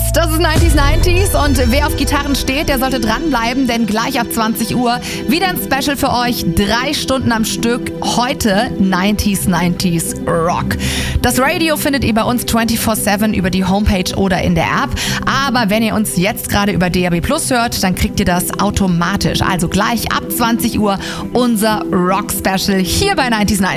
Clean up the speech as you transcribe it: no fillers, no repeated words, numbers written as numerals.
das ist 90s und wer auf Gitarren steht, der sollte dranbleiben, denn gleich ab 20 Uhr wieder ein Special für euch. 3 Stunden am Stück. Heute 90s Rock. Das Radio findet ihr bei uns 24/7 über die Homepage oder in der App. Aber wenn ihr uns jetzt gerade über DAB+ hört, dann kriegt ihr das automatisch. Also gleich ab 20 Uhr unser Rock-Special hier bei 90s